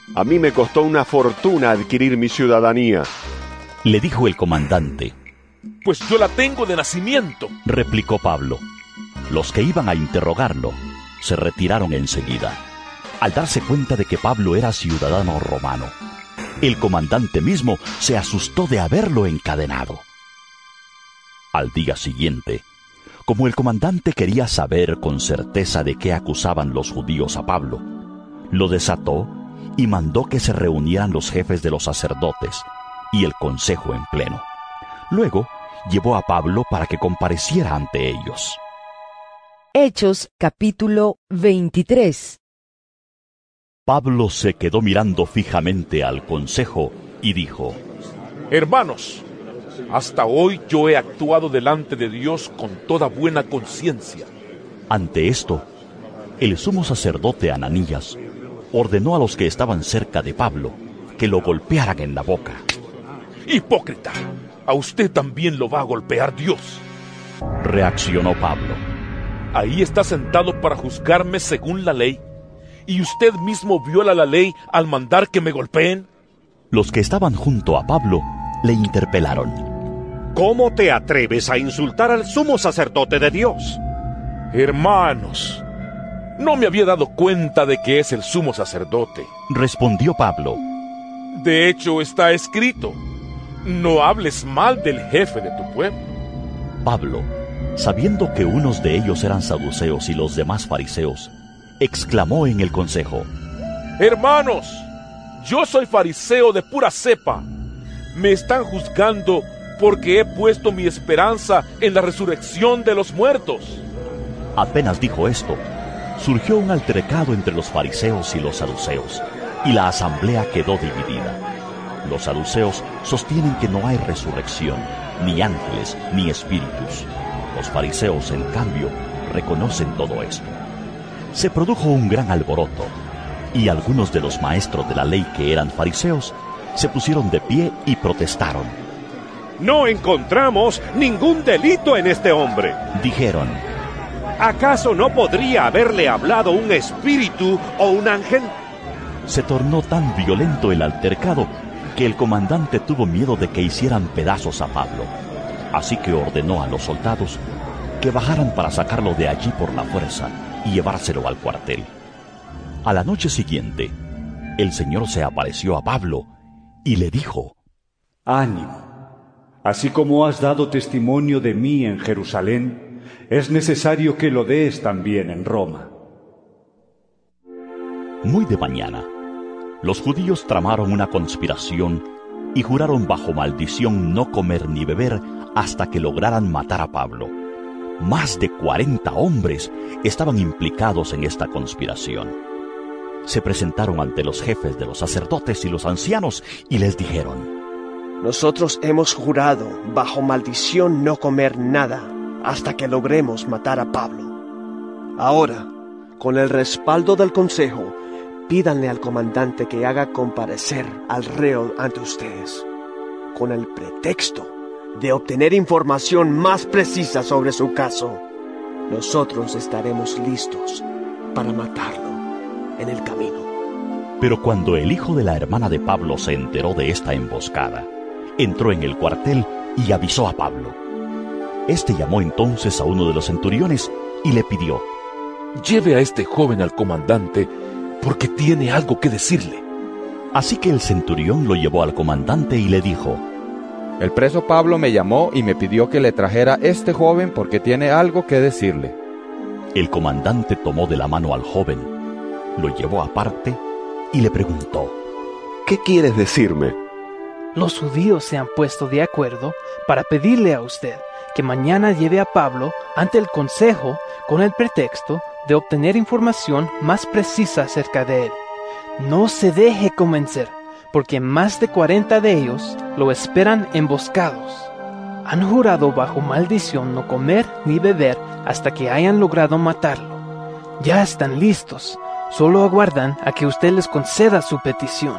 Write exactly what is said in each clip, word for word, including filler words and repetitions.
A mí me costó una fortuna adquirir mi ciudadanía. Le dijo el comandante. Pues yo la tengo de nacimiento, replicó Pablo. Los que iban a interrogarlo se retiraron enseguida, al darse cuenta de que Pablo era ciudadano romano. El comandante mismo se asustó de haberlo encadenado. Al día siguiente, como el comandante quería saber con certeza de qué acusaban los judíos a Pablo, lo desató y mandó que se reunieran los jefes de los sacerdotes y el consejo en pleno. Luego llevó a Pablo para que compareciera ante ellos. Hechos capítulo veintitrés. Pablo se quedó mirando fijamente al consejo y dijo: hermanos, hasta hoy yo he actuado delante de Dios con toda buena conciencia. Ante esto, el sumo sacerdote Ananías ordenó a los que estaban cerca de Pablo que lo golpearan en la boca. ¡Hipócrita! A usted también lo va a golpear Dios. Reaccionó Pablo. Ahí está sentado para juzgarme según la ley, y usted mismo viola la ley al mandar que me golpeen. Los que estaban junto a Pablo le interpelaron. ¿Cómo te atreves a insultar al sumo sacerdote de Dios? Hermanos, no me había dado cuenta de que es el sumo sacerdote, respondió Pablo. De hecho, está escrito: no hables mal del jefe de tu pueblo. Pablo, sabiendo que unos de ellos eran saduceos y los demás fariseos, exclamó en el consejo: hermanos, yo soy fariseo de pura cepa. Me están juzgando porque he puesto mi esperanza en la resurrección de los muertos. Apenas dijo esto, surgió un altercado entre los fariseos y los saduceos, y la asamblea quedó dividida. Los saduceos sostienen que no hay resurrección, ni ángeles, ni espíritus. Los fariseos, en cambio, reconocen todo esto. Se produjo un gran alboroto, y algunos de los maestros de la ley que eran fariseos se pusieron de pie y protestaron. No encontramos ningún delito en este hombre, dijeron. ¿Acaso no podría haberle hablado un espíritu o un ángel? Se tornó tan violento el altercado que el comandante tuvo miedo de que hicieran pedazos a Pablo. Así que ordenó a los soldados que bajaran para sacarlo de allí por la fuerza y llevárselo al cuartel. A la noche siguiente, el Señor se apareció a Pablo y le dijo: ánimo, así como has dado testimonio de mí en Jerusalén, es necesario que lo des también en Roma. Muy de mañana, los judíos tramaron una conspiración y juraron bajo maldición no comer ni beber hasta que lograran matar a Pablo. Más de cuarenta hombres estaban implicados en esta conspiración. Se presentaron ante los jefes de los sacerdotes y los ancianos y les dijeron: nosotros hemos jurado bajo maldición no comer nada hasta que logremos matar a Pablo. Ahora, con el respaldo del consejo, pídanle al comandante que haga comparecer al reo ante ustedes, con el pretexto de obtener información más precisa sobre su caso. Nosotros estaremos listos para matarlo en el camino. Pero cuando el hijo de la hermana de Pablo se enteró de esta emboscada, entró en el cuartel y avisó a Pablo. Este llamó entonces a uno de los centuriones y le pidió: lleve a este joven al comandante, porque tiene algo que decirle. Así que el centurión lo llevó al comandante y le dijo: el preso Pablo me llamó y me pidió que le trajera este joven porque tiene algo que decirle. El comandante tomó de la mano al joven, lo llevó aparte y le preguntó: ¿qué quieres decirme? Los judíos se han puesto de acuerdo para pedirle a usted que mañana lleve a Pablo ante el consejo con el pretexto de obtener información más precisa acerca de él. No se deje convencer, porque más de cuarenta de ellos lo esperan emboscados. Han jurado bajo maldición no comer ni beber hasta que hayan logrado matarlo. Ya están listos, solo aguardan a que usted les conceda su petición.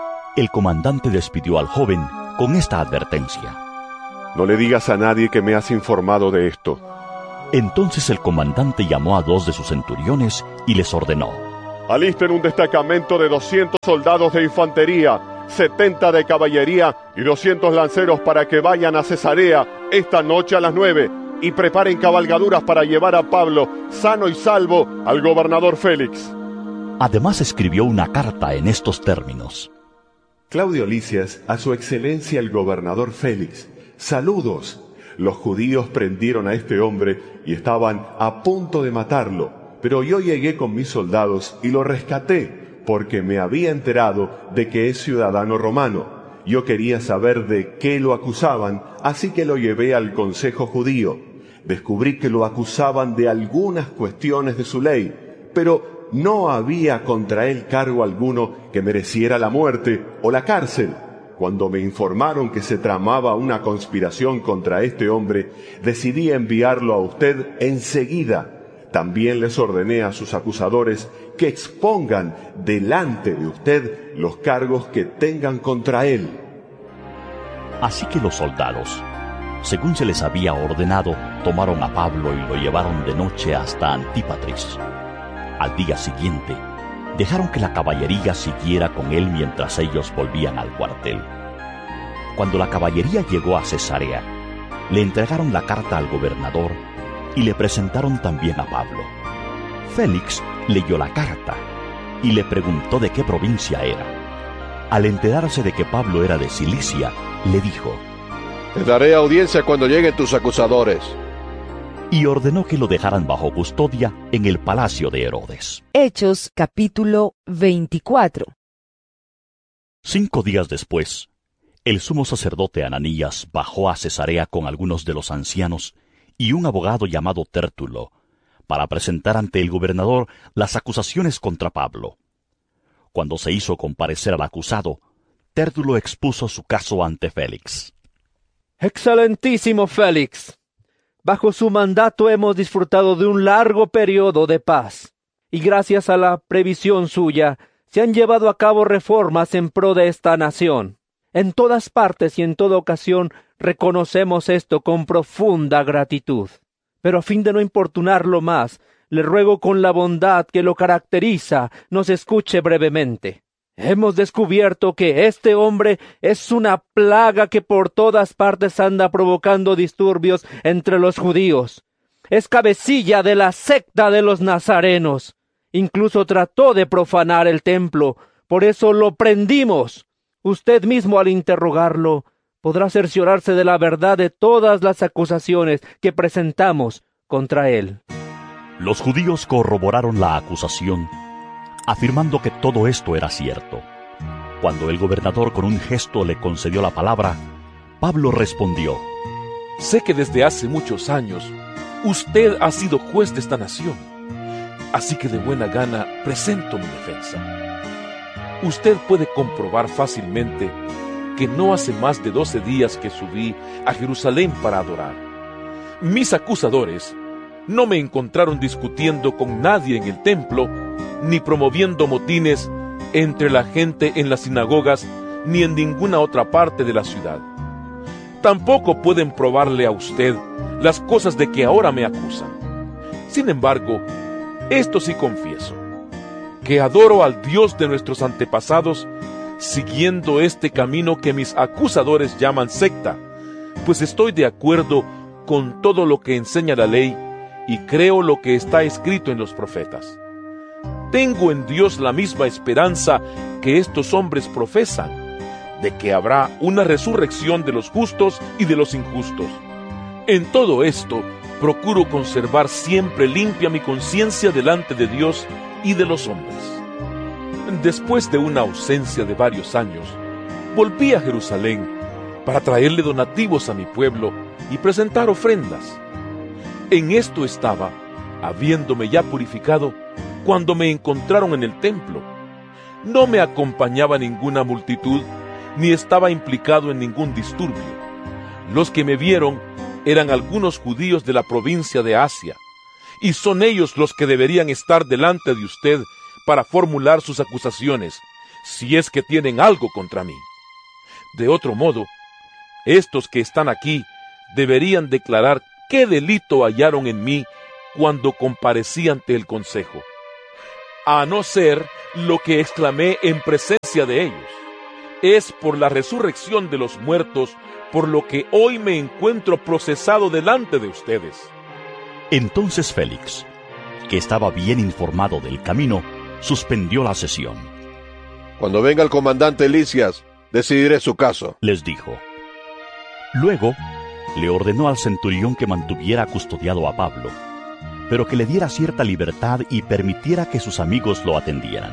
El comandante despidió al joven con esta advertencia: no le digas a nadie que me has informado de esto. Entonces el comandante llamó a dos de sus centuriones y les ordenó: alisten un destacamento de doscientos soldados de infantería, setenta de caballería y doscientos lanceros para que vayan a Cesarea esta noche a las nueve y preparen cabalgaduras para llevar a Pablo sano y salvo al gobernador Félix. Además escribió una carta en estos términos: Claudio Lisias, a su excelencia el gobernador Félix, saludos. Los judíos prendieron a este hombre y estaban a punto de matarlo, pero yo llegué con mis soldados y lo rescaté, porque me había enterado de que es ciudadano romano. Yo quería saber de qué lo acusaban, así que lo llevé al consejo judío. Descubrí que lo acusaban de algunas cuestiones de su ley, pero no había contra él cargo alguno que mereciera la muerte o la cárcel. Cuando me informaron que se tramaba una conspiración contra este hombre, decidí enviarlo a usted enseguida. También les ordené a sus acusadores que expongan delante de usted los cargos que tengan contra él. Así que los soldados, según se les había ordenado, tomaron a Pablo y lo llevaron de noche hasta Antípatris. Al día siguiente, dejaron que la caballería siguiera con él mientras ellos volvían al cuartel. Cuando la caballería llegó a Cesarea, le entregaron la carta al gobernador y le presentaron también a Pablo. Félix leyó la carta y le preguntó de qué provincia era. Al enterarse de que Pablo era de Cilicia, le dijo: Te daré audiencia cuando lleguen tus acusadores. Y ordenó que lo dejaran bajo custodia en el palacio de Herodes. Hechos capítulo veinticuatro. Cinco días después, el sumo sacerdote Ananías bajó a Cesarea con algunos de los ancianos y un abogado llamado Tértulo, para presentar ante el gobernador las acusaciones contra Pablo. Cuando se hizo comparecer al acusado, Tértulo expuso su caso ante Félix. Excelentísimo Félix, bajo su mandato hemos disfrutado de un largo periodo de paz, y gracias a la previsión suya se han llevado a cabo reformas en pro de esta nación. En todas partes y en toda ocasión reconocemos esto con profunda gratitud. Pero a fin de no importunarlo más, le ruego con la bondad que lo caracteriza, nos escuche brevemente. Hemos descubierto que este hombre es una plaga que por todas partes anda provocando disturbios entre los judíos. Es cabecilla de la secta de los nazarenos. Incluso trató de profanar el templo, por eso lo prendimos. Usted mismo, al interrogarlo, podrá cerciorarse de la verdad de todas las acusaciones que presentamos contra él. Los judíos corroboraron la acusación, afirmando que todo esto era cierto. Cuando el gobernador con un gesto le concedió la palabra, Pablo respondió: Sé que desde hace muchos años usted ha sido juez de esta nación, así que de buena gana presento mi defensa. Usted puede comprobar fácilmente que no hace más de doce días que subí a Jerusalén para adorar. Mis acusadores no me encontraron discutiendo con nadie en el templo, ni promoviendo motines entre la gente en las sinagogas, ni en ninguna otra parte de la ciudad. Tampoco pueden probarle a usted las cosas de que ahora me acusan. Sin embargo, esto sí confieso, que adoro al Dios de nuestros antepasados, siguiendo este camino que mis acusadores llaman secta, pues estoy de acuerdo con todo lo que enseña la ley y creo lo que está escrito en los profetas. Tengo en Dios la misma esperanza que estos hombres profesan, de que habrá una resurrección de los justos y de los injustos. En todo esto, procuro conservar siempre limpia mi conciencia delante de Dios y de los hombres. Después de una ausencia de varios años, volví a Jerusalén para traerle donativos a mi pueblo y presentar ofrendas. En esto estaba, habiéndome ya purificado, cuando me encontraron en el templo. No me acompañaba ninguna multitud, ni estaba implicado en ningún disturbio. Los que me vieron eran algunos judíos de la provincia de Asia, y son ellos los que deberían estar delante de usted para formular sus acusaciones, si es que tienen algo contra mí. De otro modo, estos que están aquí deberían declarar qué delito hallaron en mí cuando comparecí ante el consejo. a no ser lo que exclamé en presencia de ellos. Es por la resurrección de los muertos por lo que hoy me encuentro procesado delante de ustedes. Entonces Félix, que estaba bien informado del camino, suspendió la sesión. Cuando venga el comandante Lisias, decidiré su caso, les dijo. Luego, le ordenó al centurión que mantuviera custodiado a Pablo, pero que le diera cierta libertad y permitiera que sus amigos lo atendieran.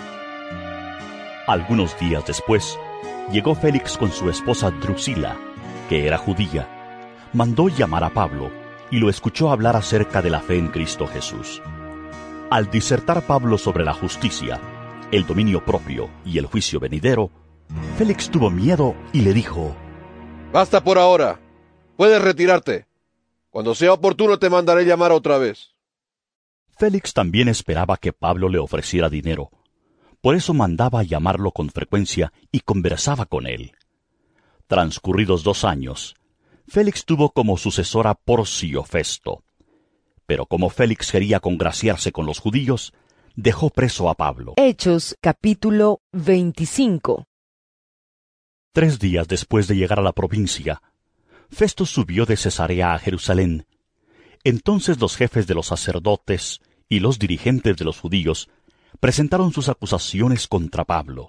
Algunos días después, llegó Félix con su esposa Drusila, que era judía, mandó llamar a Pablo y lo escuchó hablar acerca de la fe en Cristo Jesús. Al disertar Pablo sobre la justicia, el dominio propio y el juicio venidero, Félix tuvo miedo y le dijo: Basta por ahora, puedes retirarte. Cuando sea oportuno te mandaré llamar otra vez. Félix también esperaba que Pablo le ofreciera dinero. Por eso mandaba llamarlo con frecuencia y conversaba con él. Transcurridos dos años, Félix tuvo como sucesor a Porcio Festo. Pero como Félix quería congraciarse con los judíos, dejó preso a Pablo. Hechos capítulo veinticinco. Tres días después de llegar a la provincia, Festo subió de Cesarea a Jerusalén. Entonces los jefes de los sacerdotes y los dirigentes de los judíos presentaron sus acusaciones contra Pablo.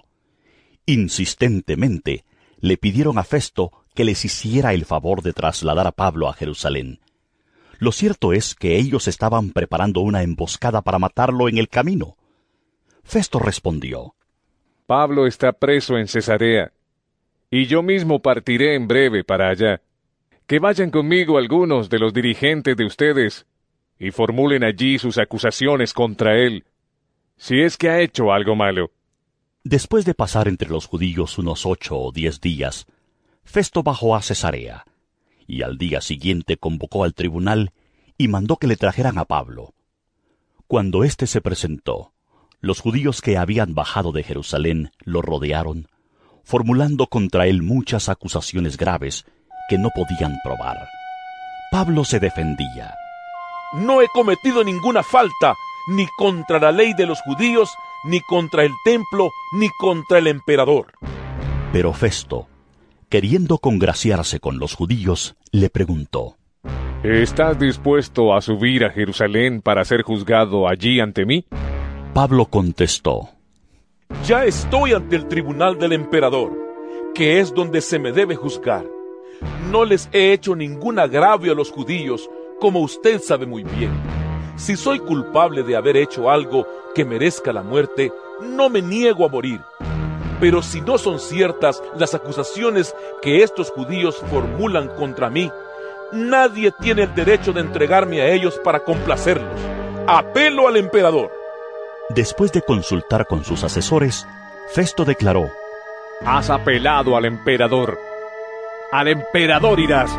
Insistentemente le pidieron a Festo que les hiciera el favor de trasladar a Pablo a Jerusalén. Lo cierto es que ellos estaban preparando una emboscada para matarlo en el camino. Festo respondió: Pablo está preso en Cesarea, y yo mismo partiré en breve para allá. Que vayan conmigo algunos de los dirigentes de ustedes, y formulen allí sus acusaciones contra él, si es que ha hecho algo malo. Después de pasar entre los judíos unos ocho o diez días, Festo bajó a Cesarea, y al día siguiente convocó al tribunal y mandó que le trajeran a Pablo. Cuando éste se presentó, los judíos que habían bajado de Jerusalén lo rodearon, formulando contra él muchas acusaciones graves que no podían probar. Pablo se defendía. No he cometido ninguna falta, ni contra la ley de los judíos, ni contra el templo, ni contra el emperador. Pero Festo, queriendo congraciarse con los judíos, le preguntó: ¿Estás dispuesto a subir a Jerusalén para ser juzgado allí ante mí? Pablo contestó: Ya estoy ante el tribunal del emperador, que es donde se me debe juzgar. No les he hecho ningún agravio a los judíos, como usted sabe muy bien. Si soy culpable de haber hecho algo que merezca la muerte, no me niego a morir. Pero si no son ciertas las acusaciones que estos judíos formulan contra mí, nadie tiene el derecho de entregarme a ellos para complacerlos. Apelo al emperador. Después de consultar con sus asesores, Festo declaró: Has apelado al emperador. ¡Al emperador irás!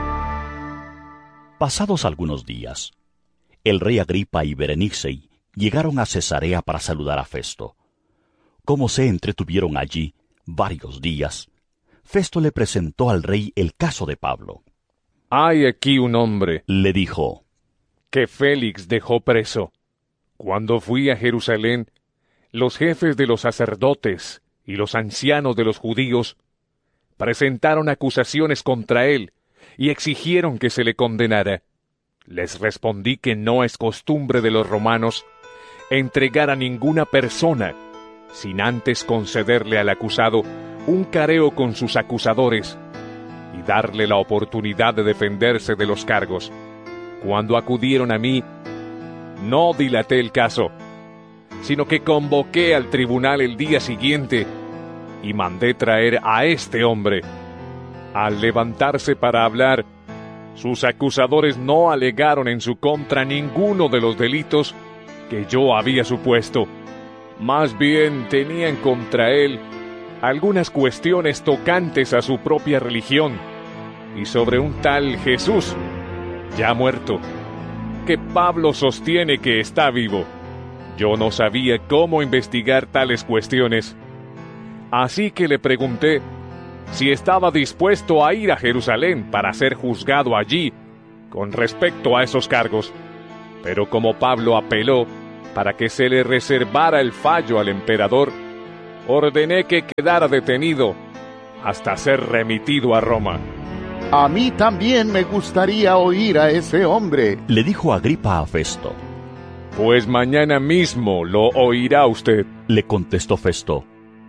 Pasados algunos días, el rey Agripa y Berenice llegaron a Cesarea para saludar a Festo. Como se entretuvieron allí varios días, Festo le presentó al rey el caso de Pablo. Hay aquí un hombre, le dijo, que Félix dejó preso. Cuando fui a Jerusalén, los jefes de los sacerdotes y los ancianos de los judíos presentaron acusaciones contra él y exigieron que se le condenara. Les respondí que no es costumbre de los romanos entregar a ninguna persona sin antes concederle al acusado un careo con sus acusadores y darle la oportunidad de defenderse de los cargos. Cuando acudieron a mí, no dilaté el caso, sino que convoqué al tribunal el día siguiente y mandé traer a este hombre. Al levantarse para hablar, sus acusadores no alegaron en su contra ninguno de los delitos que yo había supuesto. Más bien tenían contra él algunas cuestiones tocantes a su propia religión y sobre un tal Jesús, ya muerto, que Pablo sostiene que está vivo. Yo no sabía cómo investigar tales cuestiones, así que le pregunté si estaba dispuesto a ir a Jerusalén para ser juzgado allí con respecto a esos cargos. Pero como Pablo apeló, para que se le reservara el fallo al emperador, ordené que quedara detenido hasta ser remitido a Roma. A mí también me gustaría oír a ese hombre, le dijo Agripa a Festo. Pues mañana mismo lo oirá usted, le contestó Festo.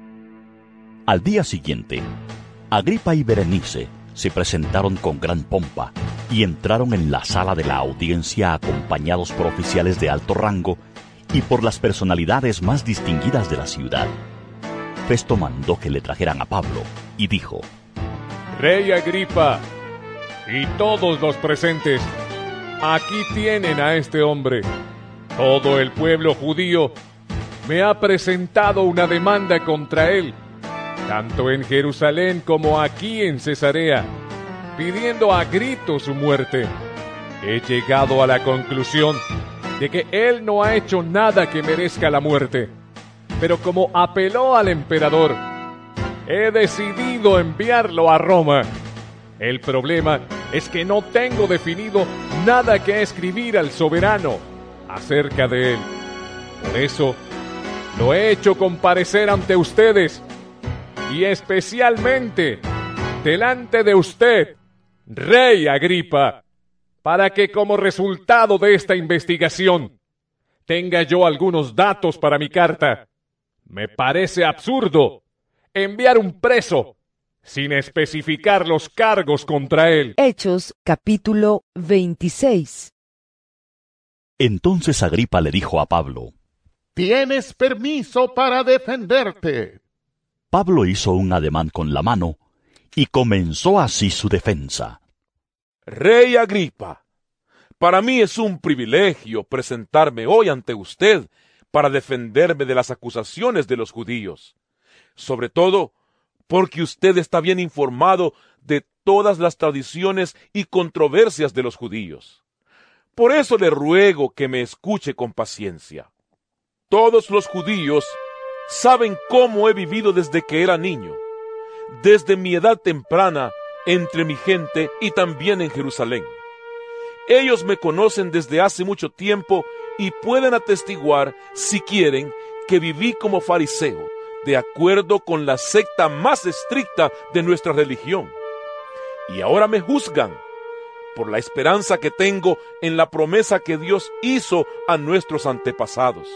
Al día siguiente, Agripa y Berenice se presentaron con gran pompa y entraron en la sala de la audiencia acompañados por oficiales de alto rango y por las personalidades más distinguidas de la ciudad. Festo mandó que le trajeran a Pablo y dijo: Rey Agripa y todos los presentes, aquí tienen a este hombre. Todo el pueblo judío me ha presentado una demanda contra él, tanto en Jerusalén como aquí en Cesarea, pidiendo a gritos su muerte. He llegado a la conclusión de que él no ha hecho nada que merezca la muerte, pero como apeló al emperador, he decidido enviarlo a Roma. El problema es que no tengo definido nada que escribir al soberano acerca de él. Por eso, lo he hecho comparecer ante ustedes, y especialmente delante de usted, Rey Agripa, para que como resultado de esta investigación tenga yo algunos datos para mi carta. Me parece absurdo enviar un preso sin especificar los cargos contra él. Hechos, capítulo veintiséis. Entonces Agripa le dijo a Pablo: Tienes permiso para defenderte. Pablo hizo un ademán con la mano y comenzó así su defensa. Rey Agripa, para mí es un privilegio presentarme hoy ante usted para defenderme de las acusaciones de los judíos, sobre todo porque usted está bien informado de todas las tradiciones y controversias de los judíos. Por eso le ruego que me escuche con paciencia. Todos los judíos saben cómo he vivido desde que era niño, desde mi edad temprana, entre mi gente y también en Jerusalén. Ellos me conocen desde hace mucho tiempo y pueden atestiguar, si quieren, que viví como fariseo, de acuerdo con la secta más estricta de nuestra religión. Y ahora me juzgan por la esperanza que tengo en la promesa que Dios hizo a nuestros antepasados.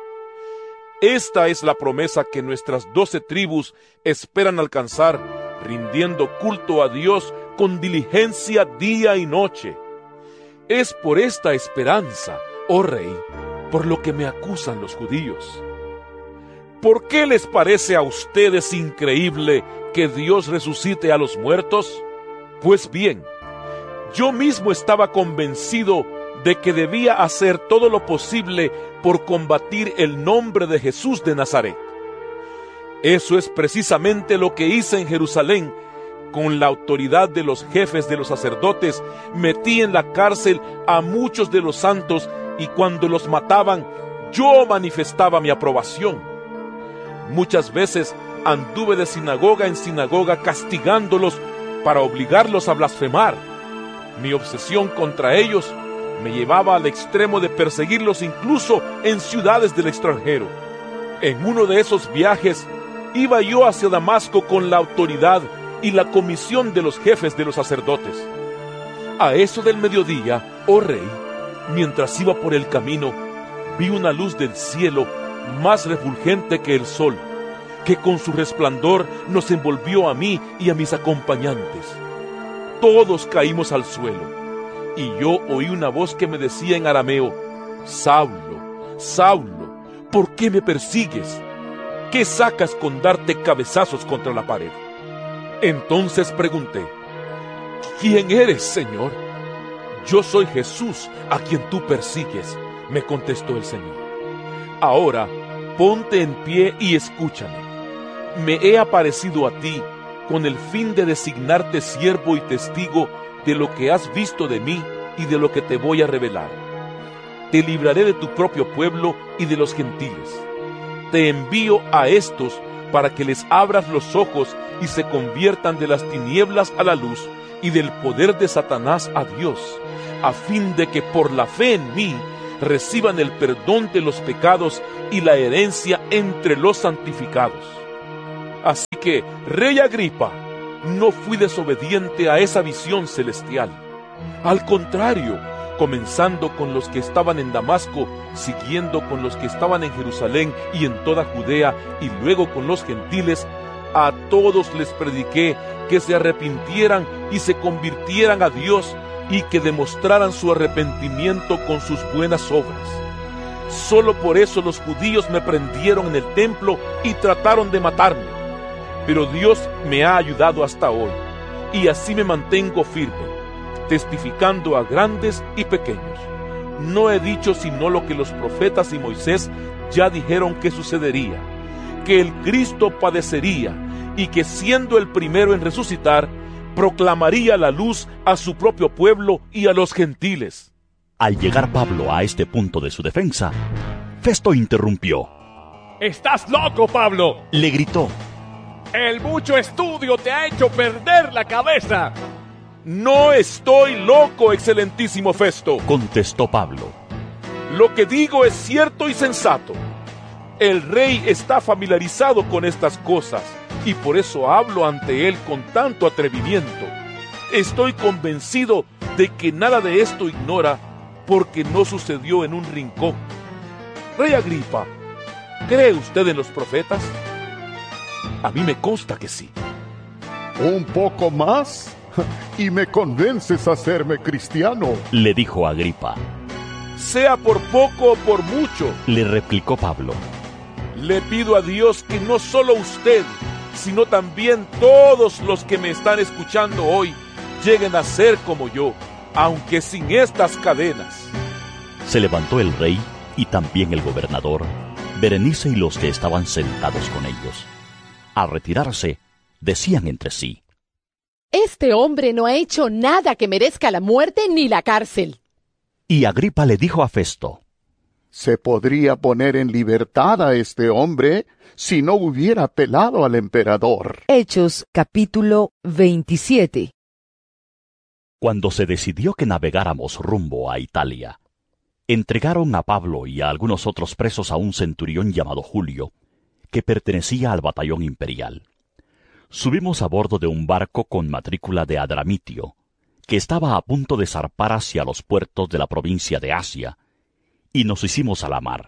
Esta es la promesa que nuestras doce tribus esperan alcanzar, rindiendo culto a Dios con diligencia día y noche. Es por esta esperanza, oh Rey, por lo que me acusan los judíos. ¿Por qué les parece a ustedes increíble que Dios resucite a los muertos? Pues bien, yo mismo estaba convencido de que debía hacer todo lo posible por combatir el nombre de Jesús de Nazaret. Eso es precisamente lo que hice en Jerusalén. Con la autoridad de los jefes de los sacerdotes, metí en la cárcel a muchos de los santos, y cuando los mataban, yo manifestaba mi aprobación. Muchas veces anduve de sinagoga en sinagoga castigándolos para obligarlos a blasfemar. Mi obsesión contra ellos me llevaba al extremo de perseguirlos incluso en ciudades del extranjero. En uno de esos viajes, iba yo hacia Damasco con la autoridad y la comisión de los jefes de los sacerdotes. A eso del mediodía, oh Rey, mientras iba por el camino, vi una luz del cielo más refulgente que el sol, que con su resplandor nos envolvió a mí y a mis acompañantes. Todos caímos al suelo, y yo oí una voz que me decía en arameo: Saulo, Saulo, ¿por qué me persigues? ¿Qué sacas con darte cabezazos contra la pared? Entonces pregunté: ¿quién eres, Señor? Yo soy Jesús, a quien tú persigues, me contestó el Señor. Ahora, ponte en pie y escúchame. Me he aparecido a ti con el fin de designarte siervo y testigo de lo que has visto de mí y de lo que te voy a revelar. Te libraré de tu propio pueblo y de los gentiles. Te envío a estos para que les abras los ojos y se conviertan de las tinieblas a la luz y del poder de Satanás a Dios, a fin de que por la fe en mí reciban el perdón de los pecados y la herencia entre los santificados. Así que, Rey Agripa, no fui desobediente a esa visión celestial. Al contrario, comenzando con los que estaban en Damasco, siguiendo con los que estaban en Jerusalén y en toda Judea, y luego con los gentiles, a todos les prediqué que se arrepintieran y se convirtieran a Dios y que demostraran su arrepentimiento con sus buenas obras. Solo por eso los judíos me prendieron en el templo y trataron de matarme. Pero Dios me ha ayudado hasta hoy, y así me mantengo firme, testificando a grandes y pequeños. No he dicho sino lo que los profetas y Moisés ya dijeron que sucedería, que el Cristo padecería, y que siendo el primero en resucitar, proclamaría la luz a su propio pueblo y a los gentiles. Al llegar Pablo a este punto de su defensa, Festo interrumpió. ¡Estás loco, Pablo!, le gritó. ¡El mucho estudio te ha hecho perder la cabeza! No estoy loco, excelentísimo Festo, contestó Pablo. Lo que digo es cierto y sensato. El rey está familiarizado con estas cosas, y por eso hablo ante él con tanto atrevimiento. Estoy convencido de que nada de esto ignora, porque no sucedió en un rincón. Rey Agripa, ¿cree usted en los profetas? A mí me consta que sí. ¿Un poco más? Y me convences a hacerme cristiano, le dijo Agripa. Sea por poco o por mucho, le replicó Pablo. Le pido a Dios que no solo usted, sino también todos los que me están escuchando hoy lleguen a ser como yo, aunque sin estas cadenas. Se levantó el rey y también el gobernador, Berenice y los que estaban sentados con ellos. Al retirarse, decían entre sí: Este hombre no ha hecho nada que merezca la muerte ni la cárcel. Y Agripa le dijo a Festo: Se podría poner en libertad a este hombre si no hubiera apelado al emperador. Hechos capítulo veintisiete. Cuando se decidió que navegáramos rumbo a Italia, entregaron a Pablo y a algunos otros presos a un centurión llamado Julio, que pertenecía al batallón imperial. Subimos a bordo de un barco con matrícula de Adramitio, que estaba a punto de zarpar hacia los puertos de la provincia de Asia, y nos hicimos a la mar.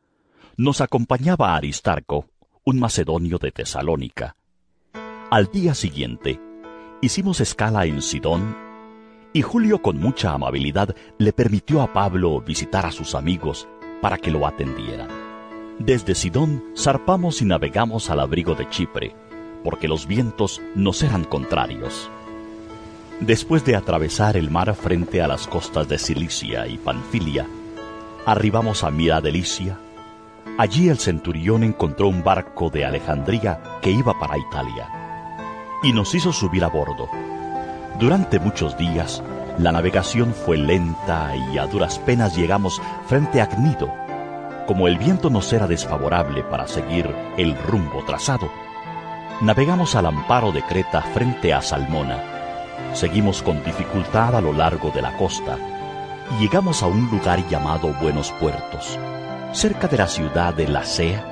Nos acompañaba Aristarco, un macedonio de Tesalónica. Al día siguiente, hicimos escala en Sidón, y Julio con mucha amabilidad le permitió a Pablo visitar a sus amigos para que lo atendieran. Desde Sidón zarpamos y navegamos al abrigo de Chipre, porque los vientos nos eran contrarios. Después de atravesar el mar frente a las costas de Cilicia y Panfilia, arribamos a Mira de Licia. Allí el centurión encontró un barco de Alejandría que iba para Italia, y nos hizo subir a bordo. Durante muchos días, la navegación fue lenta y a duras penas llegamos frente a Cnido. Como el viento nos era desfavorable para seguir el rumbo trazado, navegamos al amparo de Creta frente a Salmona. Seguimos con dificultad a lo largo de la costa y llegamos a un lugar llamado Buenos Puertos, cerca de la ciudad de Lasea.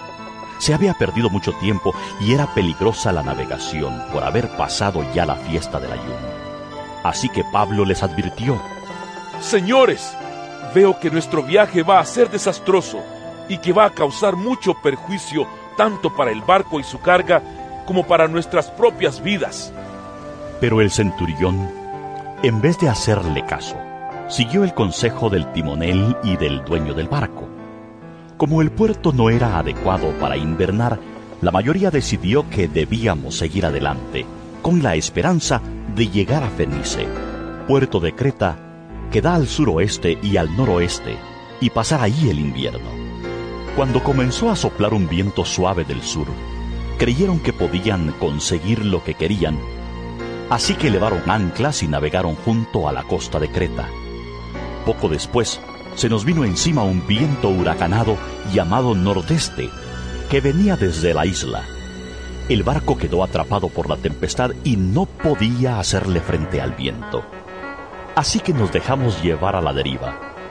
Se había perdido mucho tiempo y era peligrosa la navegación por haber pasado ya la fiesta del ayuno. Así que Pablo les advirtió: Señores, veo que nuestro viaje va a ser desastroso y que va a causar mucho perjuicio tanto para el barco y su carga como para nuestras propias vidas. Pero el centurión, en vez de hacerle caso, siguió el consejo del timonel y del dueño del barco. Como el puerto no era adecuado para invernar, la mayoría decidió que debíamos seguir adelante, con la esperanza de llegar a Fenice, puerto de Creta, que da al suroeste y al noroeste, y pasar allí el invierno. Cuando comenzó a soplar un viento suave del sur, creyeron que podían conseguir lo que querían, así que elevaron anclas y navegaron junto a la costa de Creta. Poco después, se nos vino encima un viento huracanado llamado nordeste, que venía desde la isla. El barco quedó atrapado por la tempestad y no podía hacerle frente al viento. Así que nos dejamos llevar a la deriva.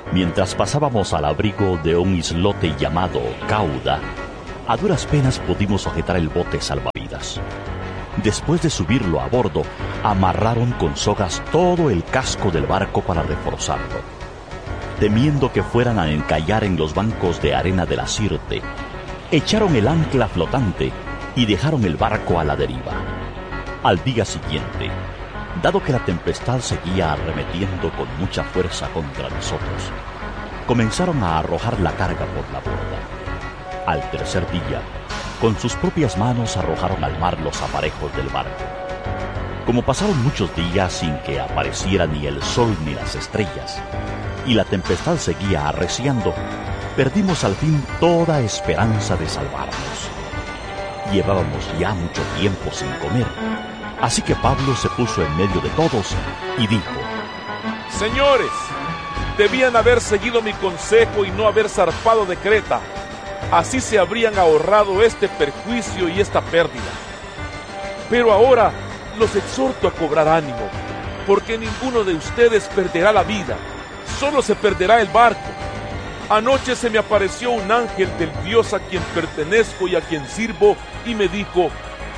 Mientras pasábamos al abrigo de un islote llamado Cauda, a duras penas pudimos sujetar el bote salvavidas. Después de subirlo a bordo, amarraron con sogas todo el casco del barco para reforzarlo. Temiendo que fueran a encallar en los bancos de arena de la Sirte, echaron el ancla flotante y dejaron el barco a la deriva. Al día siguiente, dado que la tempestad seguía arremetiendo con mucha fuerza contra nosotros, comenzaron a arrojar la carga por la borda. Al tercer día, con sus propias manos arrojaron al mar los aparejos del barco. Como pasaron muchos días sin que apareciera ni el sol ni las estrellas, y la tempestad seguía arreciando, perdimos al fin toda esperanza de salvarnos. Llevábamos ya mucho tiempo sin comer, así que Pablo se puso en medio de todos y dijo: Señores, debían haber seguido mi consejo y no haber zarpado de Creta. Así se habrían ahorrado este perjuicio y esta pérdida. Pero ahora los exhorto a cobrar ánimo, porque ninguno de ustedes perderá la vida, solo se perderá el barco. Anoche se me apareció un ángel del Dios a quien pertenezco y a quien sirvo, y me dijo: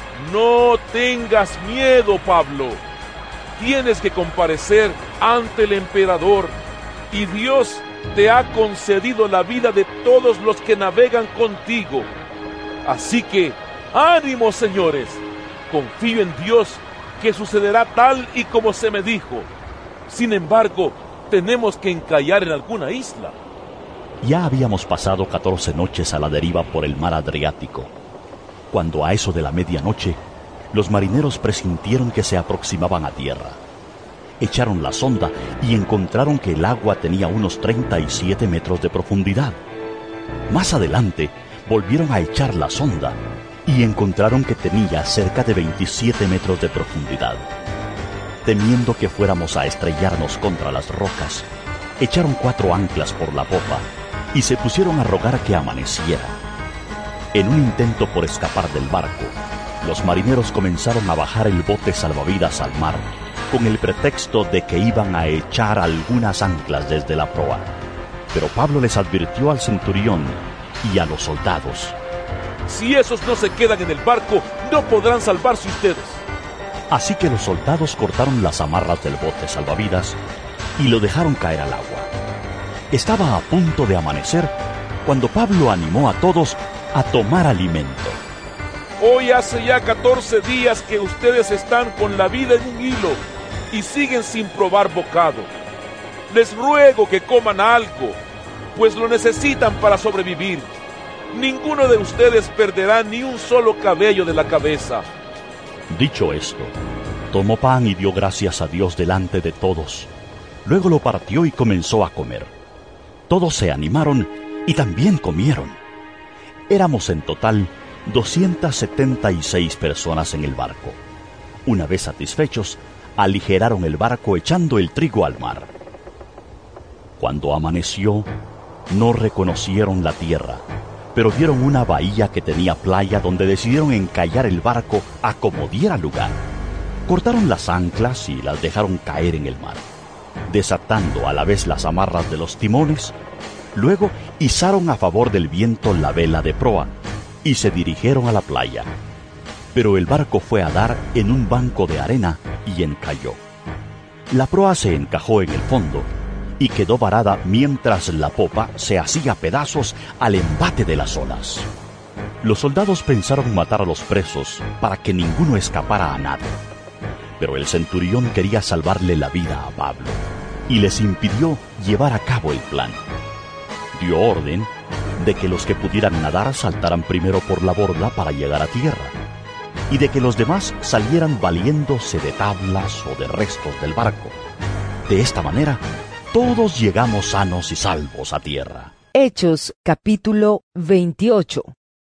no tengas miedo, Pablo. Tienes que comparecer ante el emperador, y Dios te ha concedido la vida de todos los que navegan contigo. Así que, ánimo, señores. Confío en Dios que sucederá tal y como se me dijo. Sin embargo, tenemos que encallar en alguna isla. Ya habíamos pasado catorce noches a la deriva por el mar Adriático, cuando a eso de la medianoche, los marineros presintieron que se aproximaban a tierra. Echaron la sonda y encontraron que el agua tenía unos treinta y siete metros de profundidad. Más adelante, volvieron a echar la sonda y encontraron que tenía cerca de veintisiete metros de profundidad. Temiendo que fuéramos a estrellarnos contra las rocas, echaron cuatro anclas por la popa y se pusieron a rogar que amaneciera. En un intento por escapar del barco, los marineros comenzaron a bajar el bote salvavidas al mar, con el pretexto de que iban a echar algunas anclas desde la proa. Pero Pablo les advirtió al centurión y a los soldados: si esos no se quedan en el barco, no podrán salvarse ustedes. Así que los soldados cortaron las amarras del bote salvavidas y lo dejaron caer al agua. Estaba a punto de amanecer cuando Pablo animó a todos a tomar alimento. Hoy hace ya catorce días que ustedes están con la vida en un hilo y siguen sin probar bocado. Les ruego que coman algo, pues lo necesitan para sobrevivir. Ninguno de ustedes perderá ni un solo cabello de la cabeza. Dicho esto, tomó pan y dio gracias a Dios delante de todos. Luego lo partió y comenzó a comer. Todos se animaron y también comieron. Éramos en total doscientas setenta y seis personas en el barco. Una vez satisfechos, aligeraron el barco echando el trigo al mar. Cuando amaneció, no reconocieron la tierra, pero vieron una bahía que tenía playa donde decidieron encallar el barco a como diera lugar. Cortaron las anclas y las dejaron caer en el mar, desatando a la vez las amarras de los timones. Luego izaron a favor del viento la vela de proa y se dirigieron a la playa. Pero el barco fue a dar en un banco de arena y encalló. La proa se encajó en el fondo y quedó varada mientras la popa se hacía pedazos al embate de las olas. Los soldados pensaron matar a los presos para que ninguno escapara a nado. Pero el centurión quería salvarle la vida a Pablo y les impidió llevar a cabo el plan. Dio orden de que los que pudieran nadar saltaran primero por la borda para llegar a tierra, y de que los demás salieran valiéndose de tablas o de restos del barco. De esta manera, todos llegamos sanos y salvos a tierra. Hechos capítulo veintiocho.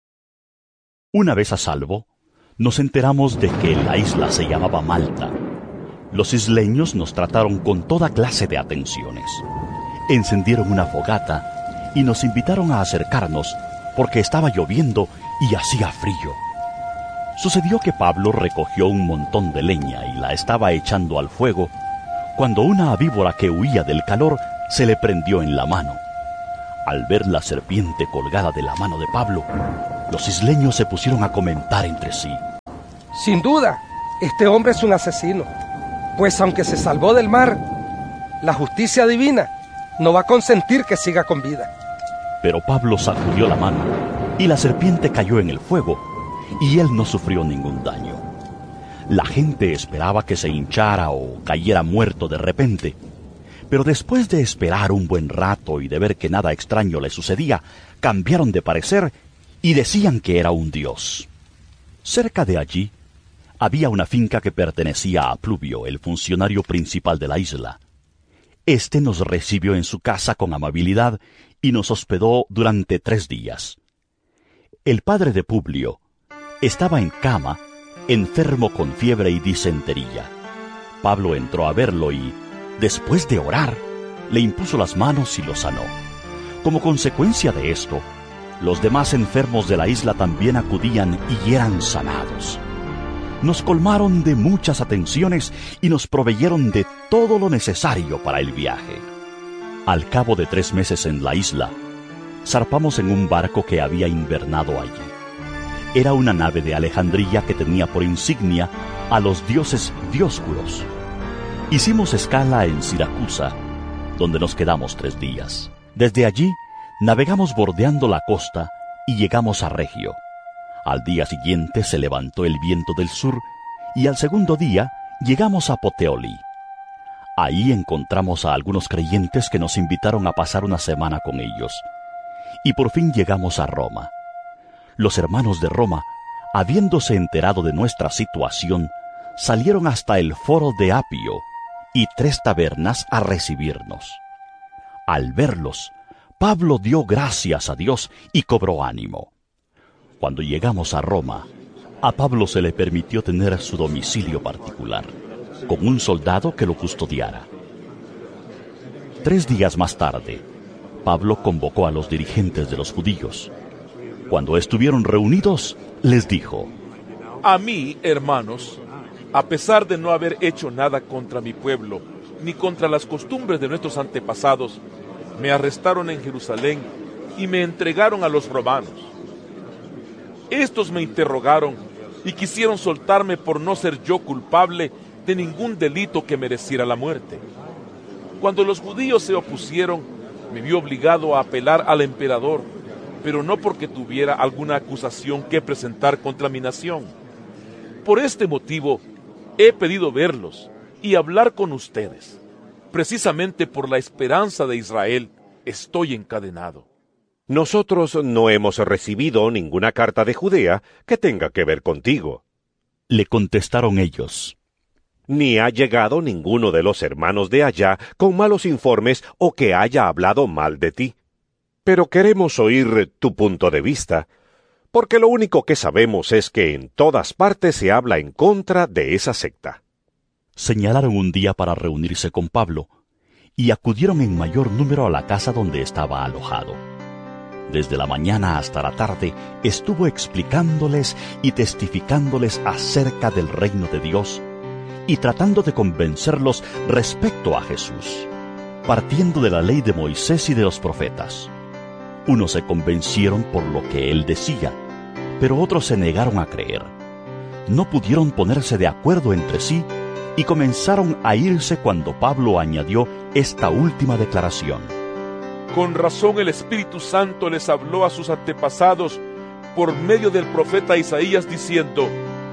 Una vez a salvo, nos enteramos de que la isla se llamaba Malta. Los isleños nos trataron con toda clase de atenciones. Encendieron una fogata y nos invitaron a acercarnos porque estaba lloviendo y hacía frío. Sucedió que Pablo recogió un montón de leña y la estaba echando al fuego cuando una víbora que huía del calor se le prendió en la mano. Al ver la serpiente colgada de la mano de Pablo, los isleños se pusieron a comentar entre sí. Sin duda, este hombre es un asesino, pues aunque se salvó del mar, la justicia divina no va a consentir que siga con vida. Pero Pablo sacudió la mano y la serpiente cayó en el fuego y él no sufrió ningún daño. La gente esperaba que se hinchara o cayera muerto de repente, pero después de esperar un buen rato y de ver que nada extraño le sucedía, cambiaron de parecer y decían que era un dios. Cerca de allí había una finca que pertenecía a Pluvio, el funcionario principal de la isla. Este nos recibió en su casa con amabilidad y nos hospedó durante tres días. El padre de Publio estaba en cama, enfermo con fiebre y disentería. Pablo entró a verlo y, después de orar, le impuso las manos y lo sanó. Como consecuencia de esto, los demás enfermos de la isla también acudían y eran sanados. Nos colmaron de muchas atenciones y nos proveyeron de todo lo necesario para el viaje. Al cabo de tres meses en la isla, zarpamos en un barco que había invernado allí. Era una nave de Alejandría que tenía por insignia a los dioses Dioscuros. Hicimos escala en Siracusa, donde nos quedamos tres días. Desde allí, navegamos bordeando la costa y llegamos a Regio. Al día siguiente se levantó el viento del sur y al segundo día llegamos a Puteoli. Ahí encontramos a algunos creyentes que nos invitaron a pasar una semana con ellos. Y por fin llegamos a Roma. Los hermanos de Roma, habiéndose enterado de nuestra situación, salieron hasta el foro de Apio y tres tabernas a recibirnos. Al verlos, Pablo dio gracias a Dios y cobró ánimo. Cuando llegamos a Roma, a Pablo se le permitió tener su domicilio particular, con un soldado que lo custodiara. Tres días más tarde, Pablo convocó a los dirigentes de los judíos. Cuando estuvieron reunidos, les dijo: A mí, hermanos, a pesar de no haber hecho nada contra mi pueblo, ni contra las costumbres de nuestros antepasados, me arrestaron en Jerusalén y me entregaron a los romanos. Estos me interrogaron y quisieron soltarme por no ser yo culpable de ningún delito que mereciera la muerte. Cuando los judíos se opusieron, me vi obligado a apelar al emperador, pero no porque tuviera alguna acusación que presentar contra mi nación. Por este motivo, he pedido verlos y hablar con ustedes. Precisamente por la esperanza de Israel, estoy encadenado. Nosotros no hemos recibido ninguna carta de Judea que tenga que ver contigo. Le contestaron ellos: Ni ha llegado ninguno de los hermanos de allá con malos informes o que haya hablado mal de ti. Pero queremos oír tu punto de vista, porque lo único que sabemos es que en todas partes se habla en contra de esa secta. Señalaron un día para reunirse con Pablo, y acudieron en mayor número a la casa donde estaba alojado. Desde la mañana hasta la tarde estuvo explicándoles y testificándoles acerca del reino de Dios y tratando de convencerlos respecto a Jesús, partiendo de la ley de Moisés y de los profetas. Unos se convencieron por lo que él decía, pero otros se negaron a creer. No pudieron ponerse de acuerdo entre sí y comenzaron a irse cuando Pablo añadió esta última declaración: Con razón el Espíritu Santo les habló a sus antepasados por medio del profeta Isaías diciendo: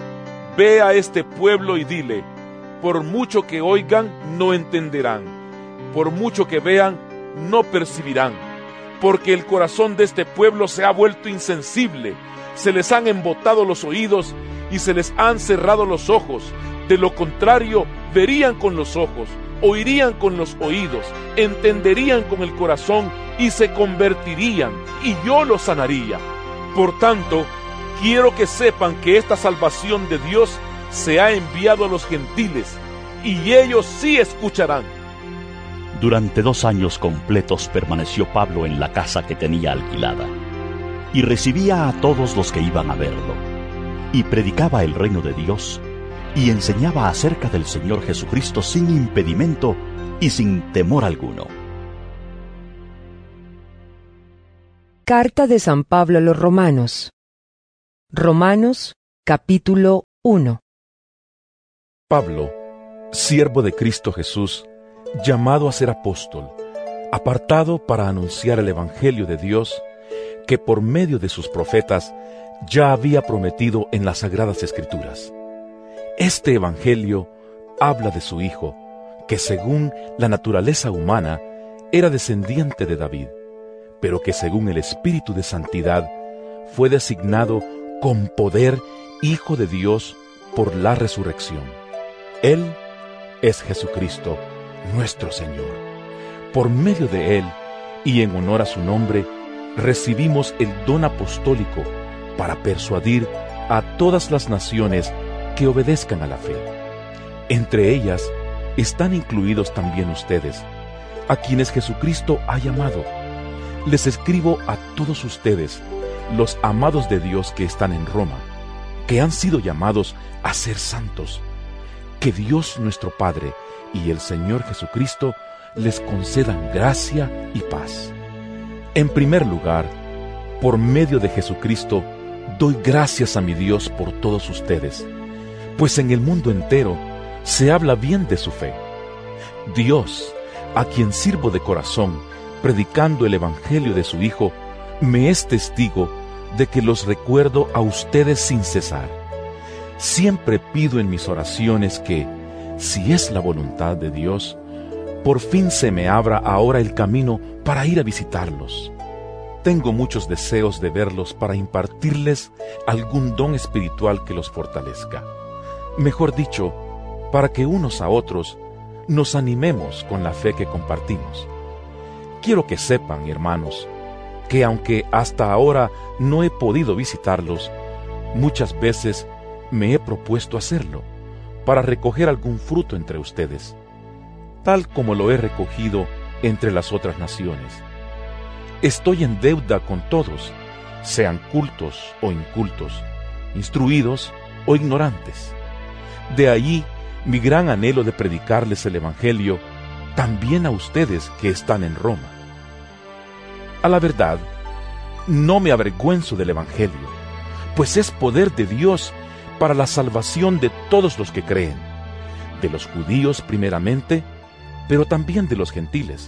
Ve a este pueblo y dile, por mucho que oigan, no entenderán, por mucho que vean, no percibirán, porque el corazón de este pueblo se ha vuelto insensible, se les han embotado los oídos y se les han cerrado los ojos. De lo contrario, verían con los ojos, oirían con los oídos, entenderían con el corazón y se convertirían, y yo los sanaría. Por tanto, quiero que sepan que esta salvación de Dios se ha enviado a los gentiles, y ellos sí escucharán. Durante dos años completos permaneció Pablo en la casa que tenía alquilada, y recibía a todos los que iban a verlo, y predicaba el reino de Dios, y enseñaba acerca del Señor Jesucristo sin impedimento y sin temor alguno. Carta de San Pablo a los Romanos. Romanos, capítulo uno. Pablo, siervo de Cristo Jesús, llamado a ser apóstol, apartado para anunciar el Evangelio de Dios, que por medio de sus profetas ya había prometido en las Sagradas Escrituras. Este Evangelio habla de su Hijo, que según la naturaleza humana era descendiente de David, pero que según el Espíritu de Santidad fue designado con poder Hijo de Dios por la resurrección. Él es Jesucristo, nuestro Señor. Por medio de Él, y en honor a su nombre, recibimos el don apostólico para persuadir a todas las naciones que obedezcan a la fe. Entre ellas están incluidos también ustedes, a quienes Jesucristo ha llamado. Les escribo a todos ustedes, los amados de Dios que están en Roma, que han sido llamados a ser santos. Que Dios nuestro Padre y el Señor Jesucristo les concedan gracia y paz. En primer lugar, por medio de Jesucristo, doy gracias a mi Dios por todos ustedes, pues en el mundo entero se habla bien de su fe. Dios, a quien sirvo de corazón, predicando el Evangelio de su Hijo, me es testigo de que los recuerdo a ustedes sin cesar. Siempre pido en mis oraciones que, si es la voluntad de Dios, por fin se me abra ahora el camino para ir a visitarlos. Tengo muchos deseos de verlos para impartirles algún don espiritual que los fortalezca. Mejor dicho, para que unos a otros nos animemos con la fe que compartimos. Quiero que sepan, hermanos, que aunque hasta ahora no he podido visitarlos, muchas veces me he propuesto hacerlo, para recoger algún fruto entre ustedes, tal como lo he recogido entre las otras naciones. Estoy en deuda con todos, sean cultos o incultos, instruidos o ignorantes. De allí mi gran anhelo de predicarles el Evangelio también a ustedes que están en Roma. A la verdad, no me avergüenzo del Evangelio, pues es poder de Dios para la salvación de todos los que creen, de los judíos primeramente, pero también de los gentiles.